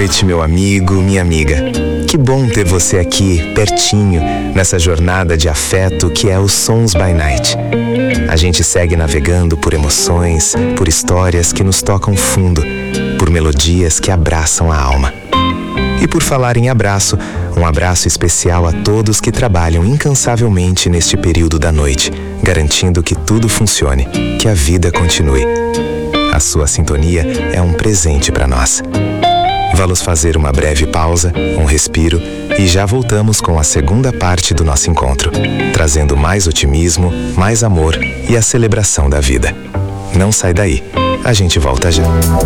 noite, meu amigo, minha amiga. Que bom ter você aqui, pertinho, nessa jornada de afeto que é o Sons by Night. A gente segue navegando por emoções, por histórias que nos tocam fundo, por melodias que abraçam a alma. E por falar em abraço, um abraço especial a todos que trabalham incansavelmente neste período da noite, garantindo que tudo funcione, que a vida continue. A sua sintonia é um presente para nós. Vamos fazer uma breve pausa, um respiro e já voltamos com a segunda parte do nosso encontro, trazendo mais otimismo, mais amor e a celebração da vida. Não sai daí, a gente volta já.